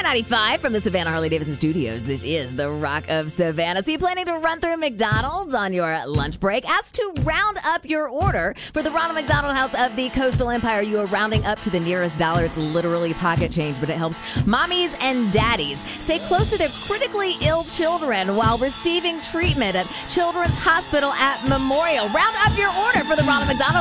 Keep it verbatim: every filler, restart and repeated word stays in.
ninety-five from the Savannah Harley-Davidson studios. This is the Rock of Savannah. So you planning to run through McDonald's on your lunch break? Asked to round up your order for the Ronald McDonald House of the Coastal Empire. You are rounding up to the nearest dollar. It's literally pocket change, but it helps mommies and daddies stay close to their critically ill children while receiving treatment at Children's Hospital at Memorial. Round up your order for the Ronald McDonald